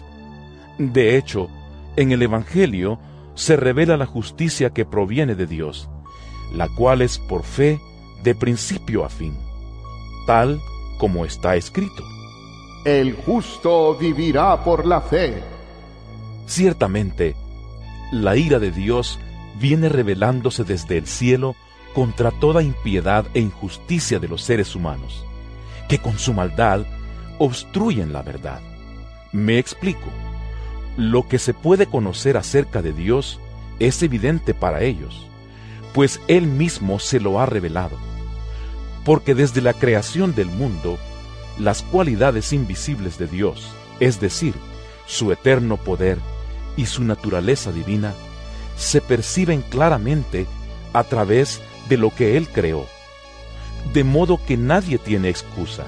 De hecho, en el Evangelio se revela la justicia que proviene de Dios, la cual es por fe de principio a fin, tal como está escrito. El justo vivirá por la fe. Ciertamente, la ira de Dios viene revelándose desde el cielo contra toda impiedad e injusticia de los seres humanos, que con su maldad obstruyen la verdad. Me explico. Lo que se puede conocer acerca de Dios es evidente para ellos, pues Él mismo se lo ha revelado. Porque desde la creación del mundo, las cualidades invisibles de Dios, es decir, su eterno poder y su naturaleza divina, se perciben claramente a través de lo que Él creó, de modo que nadie tiene excusa.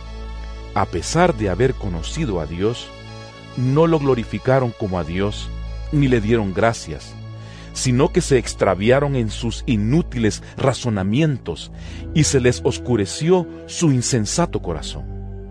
A pesar de haber conocido a Dios, no lo glorificaron como a Dios, ni le dieron gracias, sino que se extraviaron en sus inútiles razonamientos y se les oscureció su insensato corazón.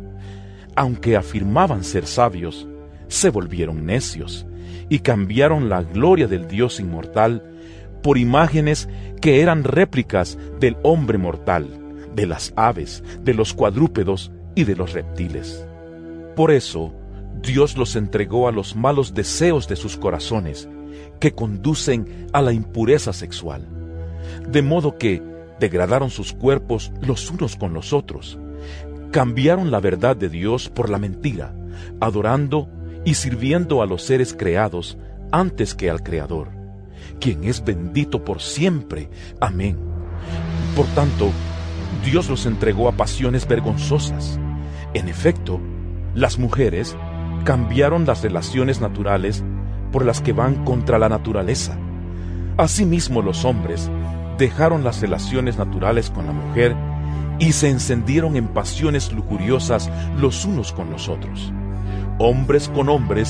Aunque afirmaban ser sabios, se volvieron necios y cambiaron la gloria del Dios inmortal por imágenes que eran réplicas del hombre mortal, de las aves, de los cuadrúpedos y de los reptiles. Por eso, Dios los entregó a los malos deseos de sus corazones, que conducen a la impureza sexual, de modo que degradaron sus cuerpos los unos con los otros, cambiaron la verdad de Dios por la mentira, adorando y sirviendo a los seres creados antes que al Creador, quien es bendito por siempre. Amén. Por tanto, Dios los entregó a pasiones vergonzosas. En efecto, las mujeres cambiaron las relaciones naturales por las que van contra la naturaleza. Asimismo, los hombres dejaron las relaciones naturales con la mujer y se encendieron en pasiones lujuriosas los unos con los otros, hombres con hombres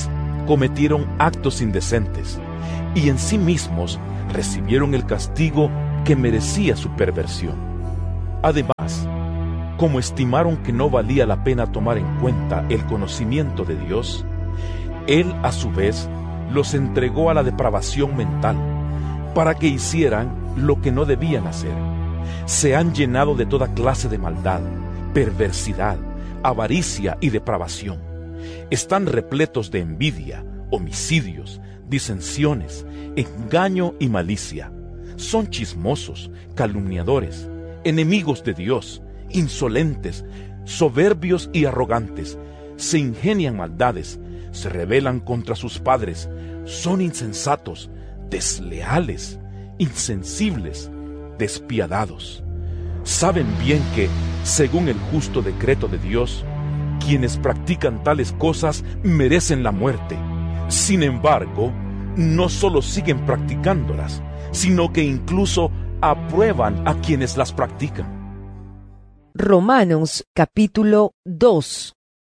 cometieron actos indecentes y en sí mismos recibieron el castigo que merecía su perversión. Además, como estimaron que no valía la pena tomar en cuenta el conocimiento de Dios, Él a su vez los entregó a la depravación mental para que hicieran lo que no debían hacer. Se han llenado de toda clase de maldad, perversidad, avaricia y depravación. Están repletos de envidia, homicidios, disensiones, engaño y malicia. Son chismosos, calumniadores, enemigos de Dios, insolentes, soberbios y arrogantes. Se ingenian maldades, se rebelan contra sus padres, son insensatos, desleales, insensibles, despiadados. Saben bien que, según el justo decreto de Dios, quienes practican tales cosas merecen la muerte. Sin embargo, no solo siguen practicándolas, sino que incluso aprueban a quienes las practican. Romanos capítulo dos.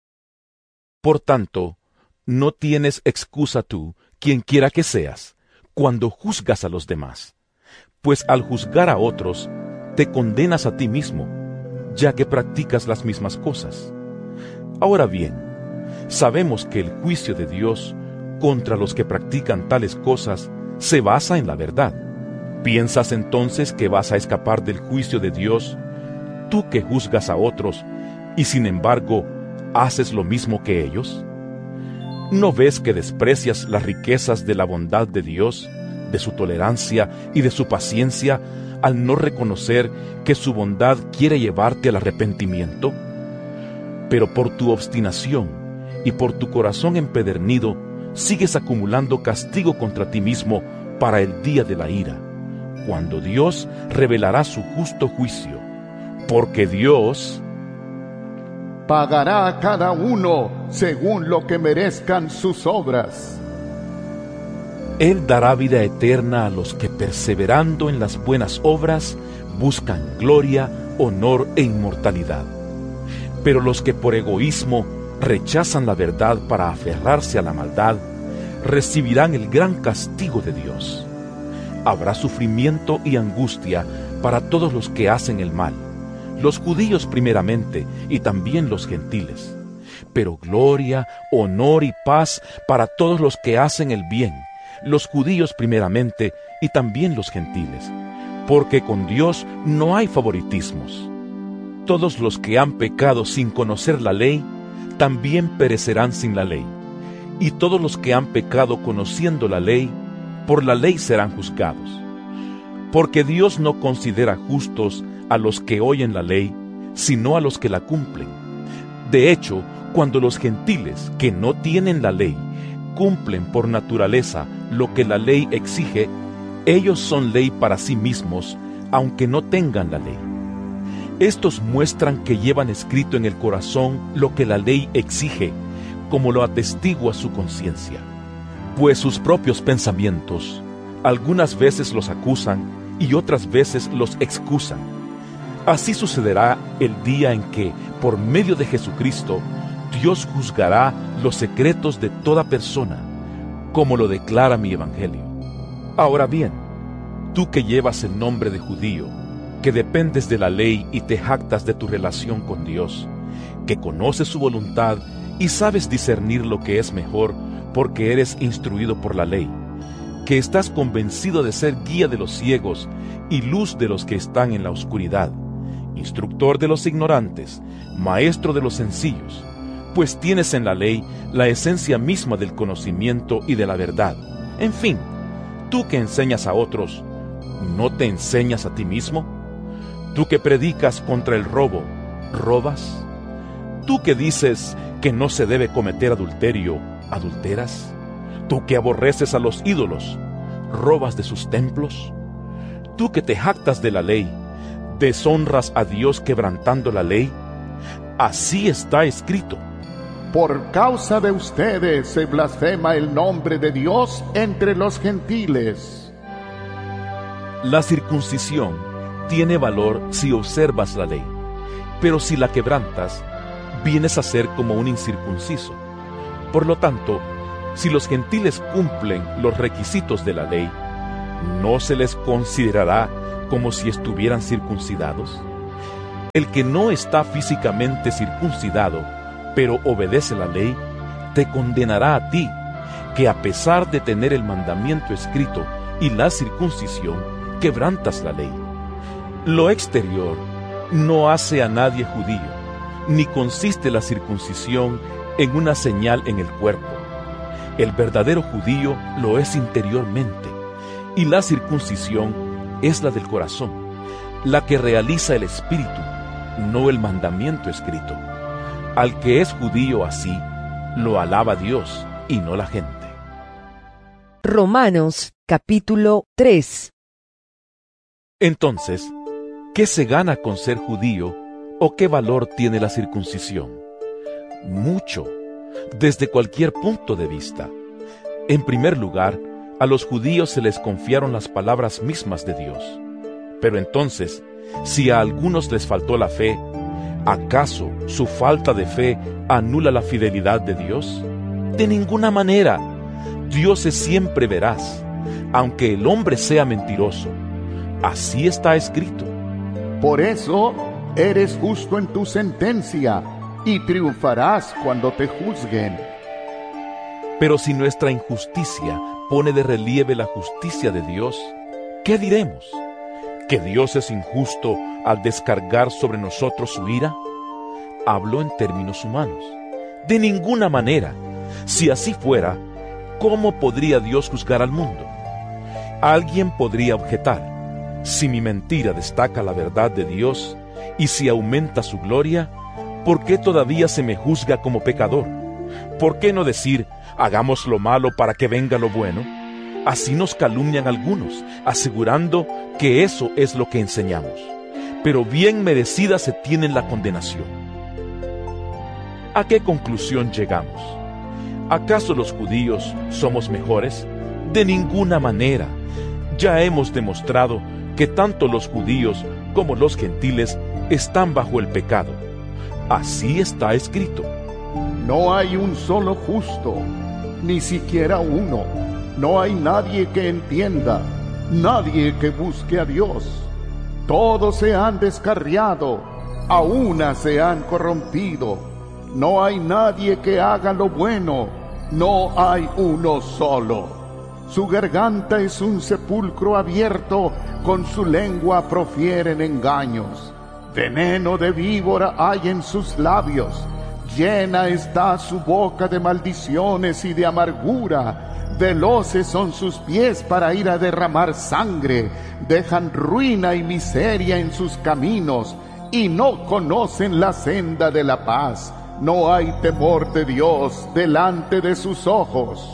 Por tanto, no tienes excusa tú, quien quiera que seas, cuando juzgas a los demás, pues al juzgar a otros, te condenas a ti mismo, ya que practicas las mismas cosas. Ahora bien, sabemos que el juicio de Dios contra los que practican tales cosas se basa en la verdad. ¿Piensas entonces que vas a escapar del juicio de Dios, tú que juzgas a otros, y sin embargo haces lo mismo que ellos? ¿No ves que desprecias las riquezas de la bondad de Dios, de su tolerancia y de su paciencia, al no reconocer que su bondad quiere llevarte al arrepentimiento? Pero por tu obstinación y por tu corazón empedernido, sigues acumulando castigo contra ti mismo para el día de la ira, cuando Dios revelará su justo juicio, porque Dios pagará a cada uno según lo que merezcan sus obras. Él dará vida eterna a los que, perseverando en las buenas obras, buscan gloria, honor e inmortalidad. Pero los que por egoísmo rechazan la verdad para aferrarse a la maldad, recibirán el gran castigo de Dios. Habrá sufrimiento y angustia para todos los que hacen el mal, los judíos primeramente y también los gentiles, pero gloria, honor y paz para todos los que hacen el bien, los judíos primeramente y también los gentiles, porque con Dios no hay favoritismos. Todos los que han pecado sin conocer la ley, también perecerán sin la ley, y todos los que han pecado conociendo la ley, por la ley serán juzgados. Porque Dios no considera justos a los que oyen la ley, sino a los que la cumplen. De hecho, cuando los gentiles que no tienen la ley cumplen por naturaleza lo que la ley exige, ellos son ley para sí mismos, aunque no tengan la ley. Estos muestran que llevan escrito en el corazón lo que la ley exige, como lo atestigua su conciencia, pues sus propios pensamientos algunas veces los acusan y otras veces los excusan. Así sucederá el día en que, por medio de Jesucristo, Dios juzgará los secretos de toda persona, como lo declara mi Evangelio. Ahora bien, tú que llevas el nombre de judío, que dependes de la ley y te jactas de tu relación con Dios, que conoces su voluntad y sabes discernir lo que es mejor porque eres instruido por la ley, que estás convencido de ser guía de los ciegos y luz de los que están en la oscuridad, instructor de los ignorantes, maestro de los sencillos, pues tienes en la ley la esencia misma del conocimiento y de la verdad. En fin, tú que enseñas a otros, ¿no te enseñas a ti mismo? Tú que predicas contra el robo, ¿robas? Tú que dices que no se debe cometer adulterio, ¿adulteras? Tú que aborreces a los ídolos, ¿robas de sus templos? Tú que te jactas de la ley, ¿deshonras a Dios quebrantando la ley? Así está escrito. Por causa de ustedes se blasfema el nombre de Dios entre los gentiles. La circuncisión tiene valor si observas la ley, pero si la quebrantas, vienes a ser como un incircunciso. Por lo tanto, Si los gentiles cumplen los requisitos de la ley, ¿no se les considerará como si estuvieran circuncidados? El que no está físicamente circuncidado, pero obedece la ley, te condenará a ti, que a pesar de tener el mandamiento escrito y la circuncisión, quebrantas la ley. Lo exterior no hace a nadie judío, ni consiste la circuncisión en una señal en el cuerpo. El verdadero judío lo es interiormente, y la circuncisión es la del corazón, la que realiza el espíritu, no el mandamiento escrito. Al que es judío así, lo alaba Dios y no la gente. Romanos capítulo tres. Entonces, ¿qué se gana con ser judío o qué valor tiene la circuncisión? Mucho, desde cualquier punto de vista. En primer lugar, a los judíos se les confiaron las palabras mismas de Dios. Pero entonces, si a algunos les faltó la fe, ¿acaso su falta de fe anula la fidelidad de Dios? De ninguna manera. Dios es siempre veraz, aunque el hombre sea mentiroso. Así está escrito. Por eso eres justo en tu sentencia, y triunfarás cuando te juzguen. Pero si nuestra injusticia pone de relieve la justicia de Dios, ¿qué diremos? ¿Que Dios es injusto al descargar sobre nosotros su ira? Hablo en términos humanos. De ninguna manera. Si así fuera, ¿cómo podría Dios juzgar al mundo? Alguien podría objetar: si mi mentira destaca la verdad de Dios y si aumenta su gloria, ¿por qué todavía se me juzga como pecador? ¿Por qué no decir, hagamos lo malo para que venga lo bueno? Así nos calumnian algunos, asegurando que eso es lo que enseñamos. Pero bien merecida se tiene la condenación. ¿A qué conclusión llegamos? ¿Acaso los judíos somos mejores? De ninguna manera. Ya hemos demostrado que tanto los judíos como los gentiles están bajo el pecado. Así está escrito. No hay un solo justo, ni siquiera uno. No hay nadie que entienda, nadie que busque a Dios. Todos se han descarriado, a una se han corrompido. No hay nadie que haga lo bueno, no hay uno solo. Su garganta es un sepulcro abierto, con su lengua profieren engaños. Veneno de víbora hay en sus labios, llena está su boca de maldiciones y de amargura. Veloces son sus pies para ir a derramar sangre, dejan ruina y miseria en sus caminos, y no conocen la senda de la paz. No hay temor de Dios delante de sus ojos.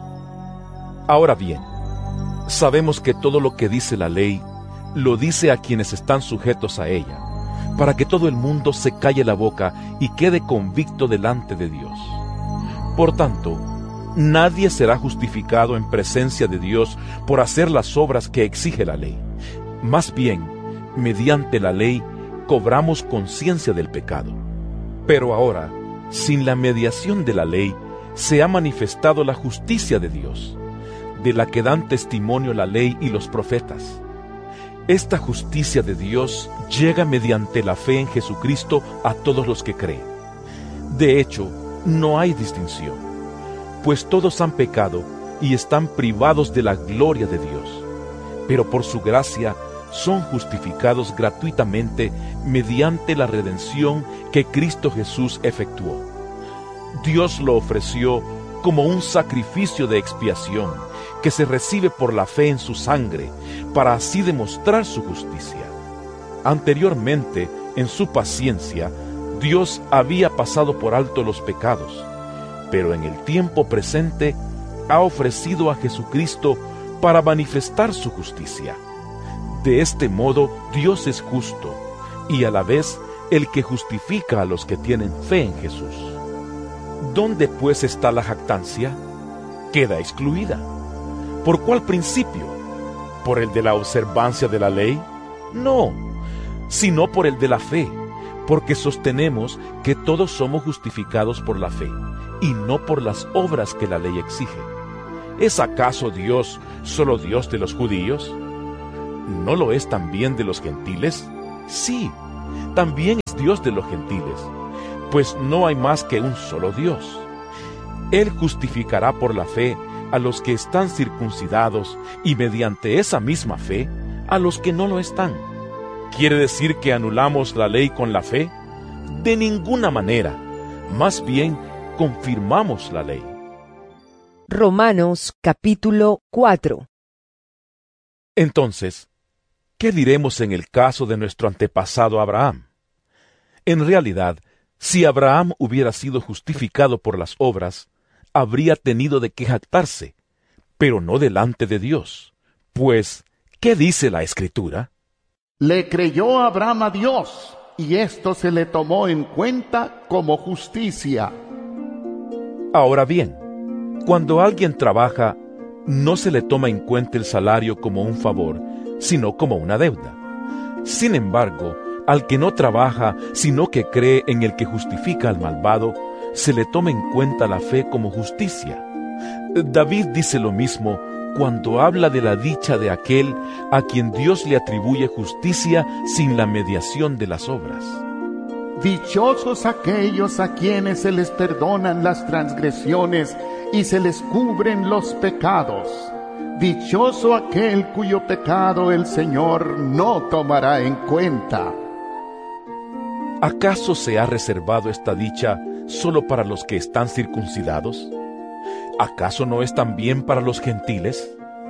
Ahora bien, sabemos que todo lo que dice la ley, lo dice a quienes están sujetos a ella, para que todo el mundo se calle la boca y quede convicto delante de Dios. Por tanto, nadie será justificado en presencia de Dios por hacer las obras que exige la ley. Más bien, mediante la ley, cobramos conciencia del pecado. Pero ahora, sin la mediación de la ley, se ha manifestado la justicia de Dios, de la que dan testimonio la ley y los profetas. Esta justicia de Dios llega mediante la fe en Jesucristo a todos los que creen. De hecho, no hay distinción, pues todos han pecado y están privados de la gloria de Dios, pero por su gracia son justificados gratuitamente mediante la redención que Cristo Jesús efectuó. Dios lo ofreció como un sacrificio de expiación que se recibe por la fe en su sangre, para así demostrar su justicia. Anteriormente, en su paciencia, Dios había pasado por alto los pecados, pero en el tiempo presente ha ofrecido a Jesucristo para manifestar su justicia. De este modo, Dios es justo, y a la vez el que justifica a los que tienen fe en Jesús. ¿Dónde pues está la jactancia? Queda excluida. ¿Por cuál principio? ¿Por el de la observancia de la ley? No, sino por el de la fe, porque sostenemos que todos somos justificados por la fe, y no por las obras que la ley exige. ¿Es acaso Dios solo Dios de los judíos? ¿No lo es también de los gentiles? Sí, también es Dios de los gentiles, pues no hay más que un solo Dios. Él justificará por la fe a los que están circuncidados y mediante esa misma fe a los que no lo están. ¿Quiere decir que anulamos la ley con la fe? De ninguna manera, más bien confirmamos la ley. Romanos capítulo cuatro. Entonces, ¿qué diremos en el caso de nuestro antepasado Abraham? En realidad, si Abraham hubiera sido justificado por las obras, habría tenido de qué jactarse, pero no delante de Dios. Pues, ¿qué dice la Escritura? Le creyó Abraham a Dios, y esto se le tomó en cuenta como justicia. Ahora bien, cuando alguien trabaja, no se le toma en cuenta el salario como un favor, sino como una deuda. Sin embargo, al que no trabaja, sino que cree en el que justifica al malvado, se le toma en cuenta la fe como justicia. David dice lo mismo cuando habla de la dicha de aquel a quien Dios le atribuye justicia sin la mediación de las obras. Dichosos aquellos a quienes se les perdonan las transgresiones y se les cubren los pecados. Dichoso aquel cuyo pecado el Señor no tomará en cuenta. ¿Acaso se ha reservado esta dicha solo para los que están circuncidados? ¿Acaso no es también para los gentiles?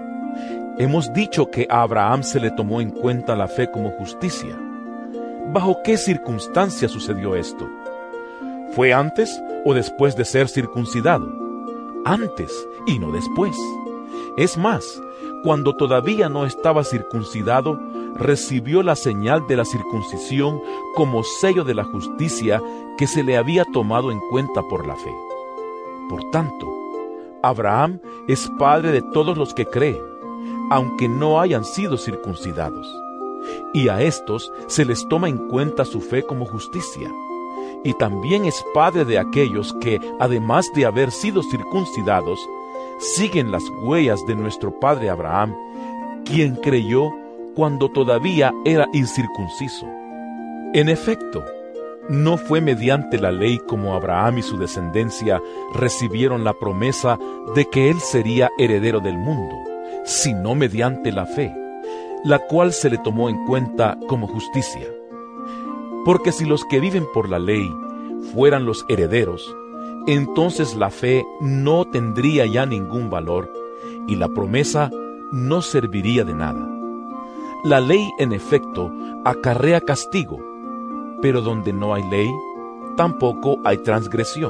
Hemos dicho que a Abraham se le tomó en cuenta la fe como justicia. ¿Bajo qué circunstancia sucedió esto? ¿Fue antes o después de ser circuncidado? Antes y no después. Es más, cuando todavía no estaba circuncidado, recibió la señal de la circuncisión como sello de la justicia que se le había tomado en cuenta por la fe. Por tanto, Abraham es padre de todos los que creen, aunque no hayan sido circuncidados. Y a estos se les toma en cuenta su fe como justicia. Y también es padre de aquellos que, además de haber sido circuncidados, siguen las huellas de nuestro padre Abraham, quien creyó cuando todavía era incircunciso. En efecto, no fue mediante la ley como Abraham y su descendencia recibieron la promesa de que él sería heredero del mundo, sino mediante la fe, la cual se le tomó en cuenta como justicia. Porque si los que viven por la ley fueran los herederos, entonces la fe no tendría ya ningún valor y la promesa no serviría de nada. La ley, en efecto, acarrea castigo, pero donde no hay ley, tampoco hay transgresión.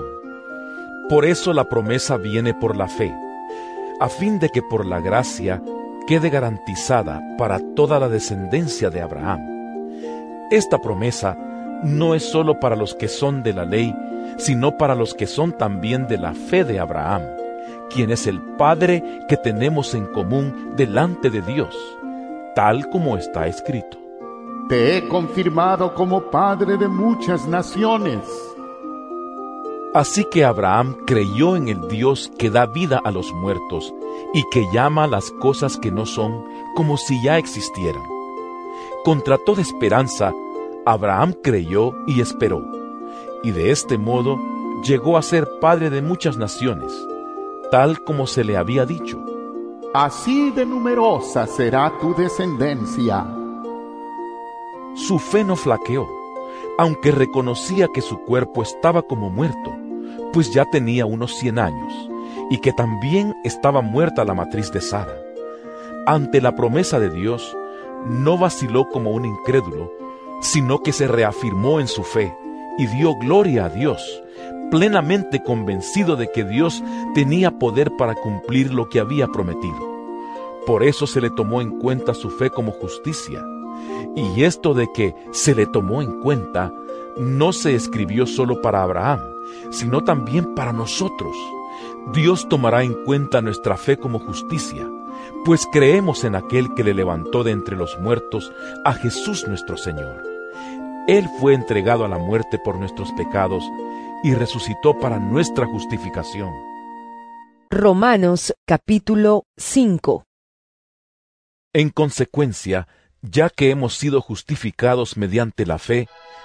Por eso la promesa viene por la fe, a fin de que por la gracia quede garantizada para toda la descendencia de Abraham. Esta promesa no es sólo para los que son de la ley, sino para los que son también de la fe de Abraham, quien es el Padre que tenemos en común delante de Dios, tal como está escrito. Te he confirmado como padre de muchas naciones. Así que Abraham creyó en el Dios que da vida a los muertos y que llama las cosas que no son como si ya existieran. Contra toda esperanza, Abraham creyó y esperó, y de este modo llegó a ser padre de muchas naciones, tal como se le había dicho. Así de numerosa será tu descendencia. Su fe no flaqueó, aunque reconocía que su cuerpo estaba como muerto, pues ya tenía unos cien años, y que también estaba muerta la matriz de Sara. Ante la promesa de Dios, no vaciló como un incrédulo, sino que se reafirmó en su fe y dio gloria a Dios, plenamente convencido de que Dios tenía poder para cumplir lo que había prometido. Por eso se le tomó en cuenta su fe como justicia. Y esto de que se le tomó en cuenta no se escribió solo para Abraham, sino también para nosotros. Dios tomará en cuenta nuestra fe como justicia, pues creemos en aquel que le levantó de entre los muertos a Jesús nuestro Señor. Él fue entregado a la muerte por nuestros pecados y resucitó para nuestra justificación. Romanos capítulo cinco. En consecuencia, ya que hemos sido justificados mediante la fe,